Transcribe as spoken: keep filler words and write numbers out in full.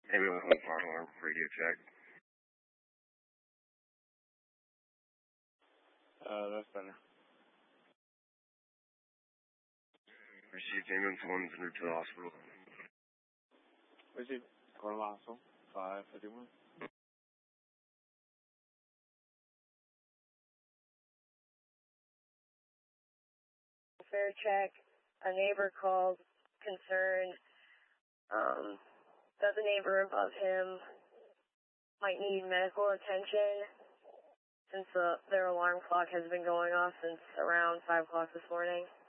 Maybe we'll hold fire alarm radio check. Uh, that's better. Received ambulance one's en route to the hospital. Received. Going to the hospital. five fifty-one. Fair check. A neighbor called, concerned um, that the neighbor above him might need medical attention since the, their alarm clock has been going off since around five o'clock this morning.